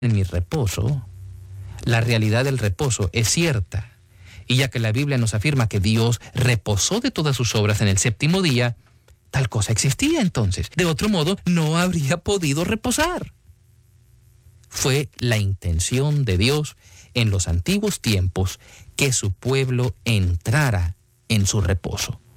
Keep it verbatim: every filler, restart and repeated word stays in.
en mi reposo, la realidad del reposo es cierta. Y ya que la Biblia nos afirma que Dios reposó de todas sus obras en el séptimo día, tal cosa existía entonces. De otro modo, no habría podido reposar. Fue la intención de Dios en los antiguos tiempos que su pueblo entrara en su reposo.